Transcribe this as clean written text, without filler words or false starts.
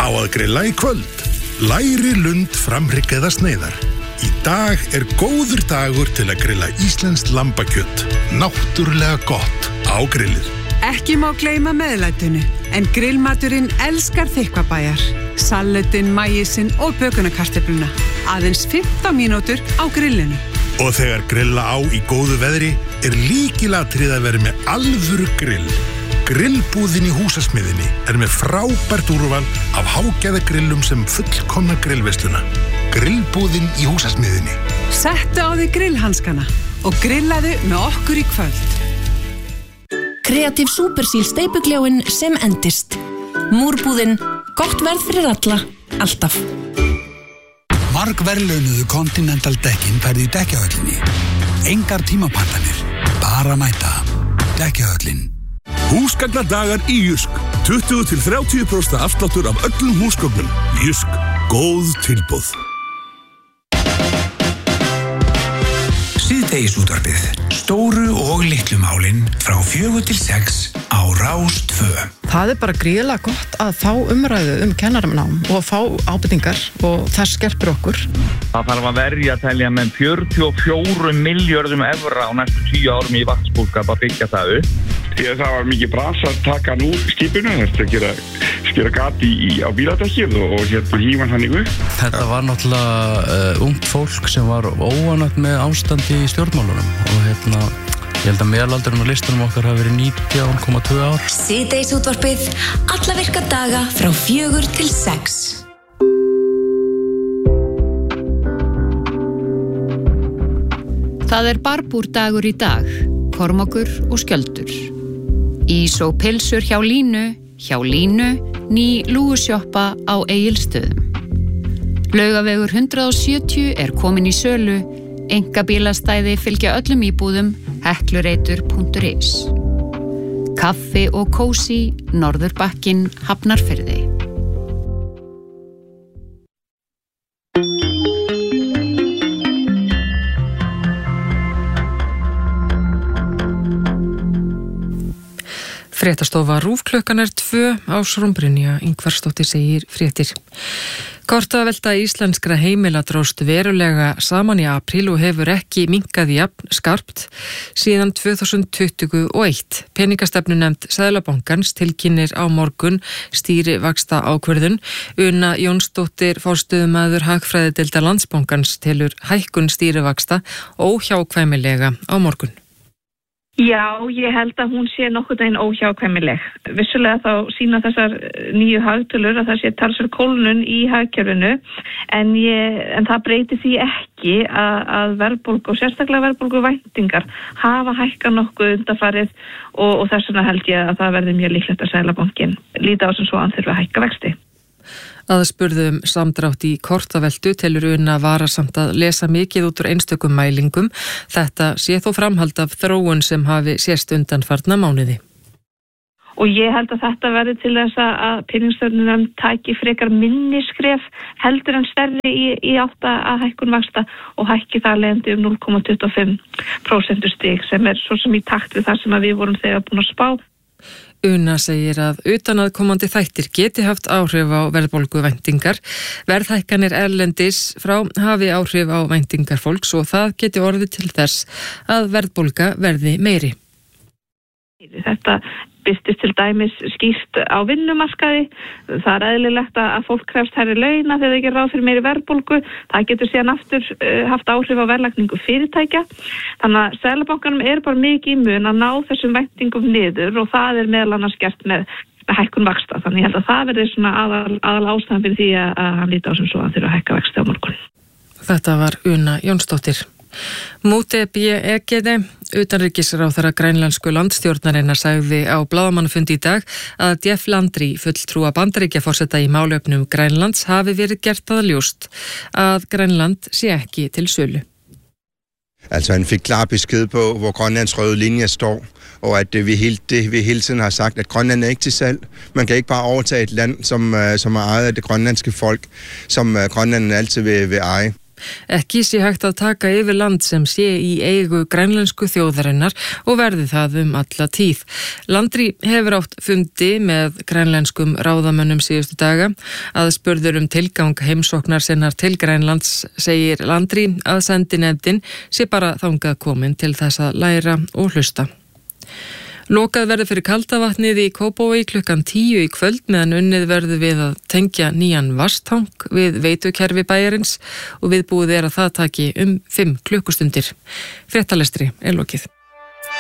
Á að grilla í kvöld. Læri lund framhrygg eða sneiðar. Í dag góður dagur til að grilla íslenskt lambakjöt. Náttúrulega gott á grillið. Ekki má gleyma meðlætinu, en grillmaturinn elskar Þykkvabæjar. Salatinn, maísinn og bökunarkartöfluna. Aðeins 15 mínútur á grillinu. Og þegar grilla á í góðu veðri lykilatriði að vera með alvöru grill. Grillbúðin í Húsasmiðjunni með frábært úrval af hágæðagrillum sem fullkomna grillveisluna. Grillbúðin í Húsasmiðjunni. Settu á þig grillhanskana og grillaðu með okkur í kvöld. Kreatív Supersíl steypugljáin sem endist. Múrbúðin, gott verð fyrir alla, alltaf. Margverðlaunuðu Continental dekkin færði í Dekkjahöllinni. Engar tímapantanir, bara mæta. Dekkjahöllin. Húsgagnadagar í Jysk. 20-30% afsláttur af öllum húsgögnum. Jysk. Góð tilboð. Síðdegisútvarpið. Stóru og litlu málin frá 4 til 6 á Rás 2. Það bara gríðarlega gott að fá umræðu kennaranám og fá ábendingar og það skerpir okkur. Það þarf að verja að telja með 44 milljörðum evra á næstu 10 árum í vatnsbúskap að byggja það upp. Það var mikið brans að taka hann úr skipinu, skera gati á bíladekkið og hífa hann þannig upp. Þetta var náttúrulega ungt fólk sem var óánægt með ástandi í stjórnmálunum og ég held að meðalaldurinn á listanum okkar hafi verið 19,2 ár. Síðdegisútvarpið, alla virka daga frá 4 til 6. Það barbúrdagur í dag, Kormákur og Skjöldur. Ís og pilsur hjá Línu, ný lúgusjoppa á Egilsstöðum. Laugavegur 170 komin í sölu, einkabílastæði fylgja öllum íbúðum, heklureitur.is. Kaffi og kósí, Norðurbakkinn, Hafnarfirði. Fréttastofa RÚV klukkan 2 Ásrún Brynja Ingvarsdóttir segir fréttir. Kortavelta íslenskra heimila dróst verulega saman í apríl og hefur ekki minnkað jafn skarpt síðan 2021. Peningastefnunefnd Seðlabankans tilkynnir á morgun stýrivaxta ákvörðun. Una Jónsdóttir, forstöðumaður hagfræðideildar Landsbankans, telur hækkun stýrivaxta óhjákvæmilega á morgun. Já, ég held að hún sé nokkurn veginn óhjákvæmileg. Vissulega þá sýna þessar nýju hagtölur að það sé talsverð kólnun í hagkerfinu en það breytir því ekki að verðbólgu og sérstaklega verðbólguvæntingar hafa hækkað nokkuð undanfarið og þess vegna held ég að það verði mjög líklegt að Seðlabankinn líta á sem svo að hann þurfi að hækka vexti. Aðspurðum samdrátt í kortaveltu telur Una varasamt að lesa mikið út úr einstökum mælingum. Þetta sé þó framhald af þróun sem hafi sést undanfarna mánuði. Og ég held að þetta verði til þess að peningastefnunefnd taki frekar minni skref heldur en stærri í átt að hækkun vaxta og hækki það leiðandi 0,25% stig sem svo sem í takt við það sem við vorum þegar búin að spá. Una segir að utanaðkomandi þættir geti haft áhrif á verðbólguvæntingar. Verðhækkanir erlendis frá hafi áhrif á væntingar fólks og það geti orðið til þess að verðbólga verði meiri. Þetta birtist til dæmis skýrt á vinnumarkaði. Það eðlilegt að fólk krefst hærri launa þegar það ekki ráð fyrir meiri verðbólgu. Það getur síðan aftur haft áhrif á verðlagningu fyrirtækja. Þannig að Seðlabankanum bara mikið í mun að ná þessum væntingum niður og það meðal annars gert með hækkun vaxta. Þannig ég held að það verði svona aðal ástæðan fyrir því að hann líti á sem svo að þurfa að hækka vexti á morgun. Þetta var Una Jónsdóttir. Múte B.E.G.D. Utanríkisráðherra grænlensku landstjórnarinnar sagði á blaðamannafundi í dag að Jeff Landry, fulltrúa Bandaríkjaforseta í málefnum Grænlands, hafi verið gert að ljóst að Grænland sé ekki til sölu. Altså han fik klar besked på, hvor Grønlands røde linje står, og at vi hele tiden har sagt, at Grønland ikke til salg. Man kan ikke bare overtage et land, som ejet af det grønlandske folk, som Grønland altid vil eje. Ekki sé hægt að taka yfir land sem sé í eigu grænlensku þjóðarinnar og verði það alla tíð. Landry hefur átt fundi með grænlenskum ráðamönnum síðustu daga. Aðspurður tilgang heimsóknar sinnar til Grænlands segir Landry að sendinefndin sé bara þangað komin til þess að læra og hlusta. Lokað verður fyrir kaldavatnið í Kópavogi klukkan 10 í kvöld meðan unnið verður við að tengja nýjan vatnstang við veitukerfi bæjarins og viðbúið að það taki 5 klukkustundir. Fréttalestri lokið.